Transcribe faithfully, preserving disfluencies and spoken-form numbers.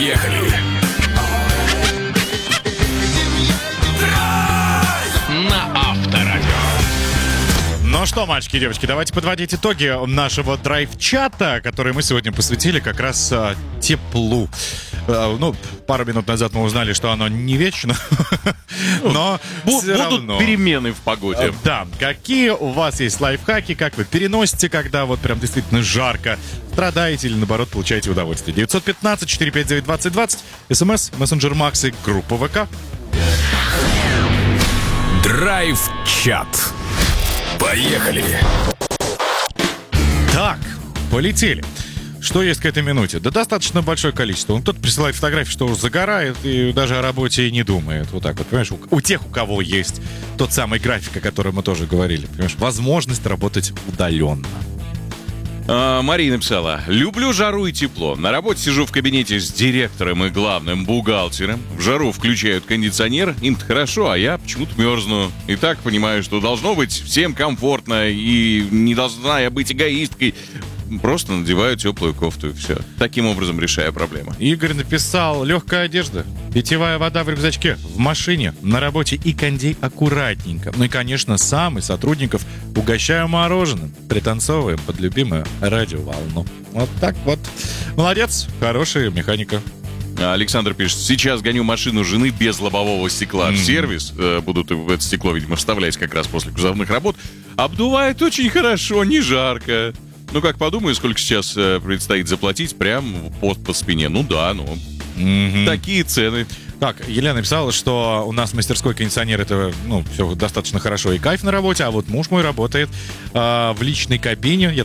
Поехали! На Авторадио. Ну что, мальчики и девочки, давайте подводить итоги нашего драйв-чата, который мы сегодня посвятили как раз а, теплу. А, ну, пару минут назад мы узнали, что оно не вечно, но Бу- все Будут равно. перемены в погоде. Да, какие у вас есть лайфхаки, как вы переносите, когда вот прям действительно жарко, страдаете или наоборот получаете удовольствие. девятьсот пятнадцать четыреста пятьдесят девять двадцать двадцать, смс, мессенджер Макс и группа ВК. Драйв-чат. Поехали! Так, полетели. Что есть к этой минуте? Да достаточно большое количество. Он кто-то присылает фотографии, что уж загорает, и даже о работе и не думает. Вот так вот, понимаешь? У, у тех, у кого есть тот самый график, о котором мы тоже говорили, понимаешь? Возможность работать удаленно. А, Мария написала: люблю жару и тепло. На работе сижу в кабинете с директором и главным бухгалтером. В жару включают кондиционер, им-то хорошо, а я почему-то мерзну. И так понимаю, что должно быть всем комфортно, и не должна я быть эгоисткой. Просто надеваю теплую кофту, и все. Таким образом решаю проблему. Игорь написал: легкая одежда, питьевая вода в рюкзачке, в машине, на работе и кондей аккуратненько. Ну и, конечно, сам и сотрудников угощаю мороженым, пританцовываем под любимую радиоволну. Вот так вот. Молодец, хорошая механика. А Александр пишет: сейчас гоню машину жены без лобового стекла в сервис. Э, Будут в это стекло, видимо, вставлять как раз после кузовных работ. Обдувает очень хорошо, не жарко. Ну, как подумаю, сколько сейчас э, предстоит заплатить, прям по, по спине. Ну да, ну, Мгм. такие цены. Так, Елена написала, что у нас в мастерской кондиционер, это, ну, все достаточно хорошо и кайф на работе, а вот муж мой работает а, в личной кабине. Я